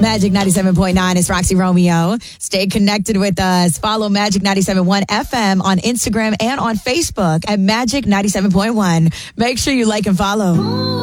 Magic 97.9 is Roxy Romeo. Stay connected with us. Follow Magic 97.1 FM on Instagram and on Facebook at Magic 97.1. Make sure you like and follow.